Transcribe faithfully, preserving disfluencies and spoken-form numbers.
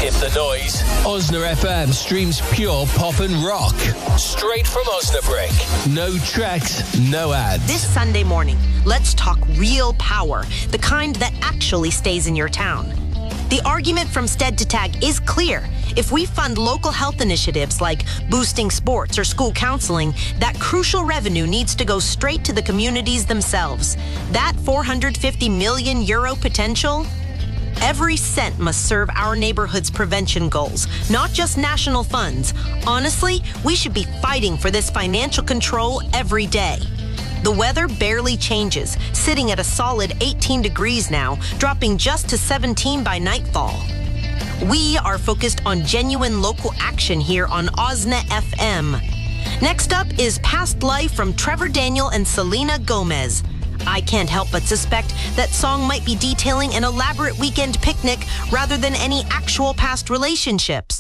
Skip the noise. Osna F M streams pure pop and rock. Straight from Osnabrück. No tracks, no ads. This Sunday morning, let's talk real power, the kind that actually stays in your town. The argument from Stead to Tag is clear. If we fund local health initiatives like boosting sports or school counseling, that crucial revenue needs to go straight to the communities themselves. That four hundred fifty million euro potential? Every cent must serve our neighborhood's prevention goals, not just national funds. Honestly, we should be fighting for this financial control every day. The weather barely changes, sitting at a solid eighteen degrees now, dropping just to seventeen by nightfall. We are focused on genuine local action here on Osna F M. Next up is Past Life from Trevor Daniel and Selena Gomez. I can't help but suspect that song might be detailing an elaborate weekend picnic rather than any actual past relationships.